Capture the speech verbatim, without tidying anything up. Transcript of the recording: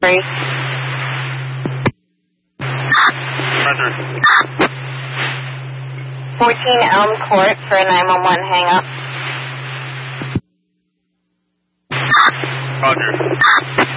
Three. Roger. fourteen Elm Court for a nine one one hang up. Roger.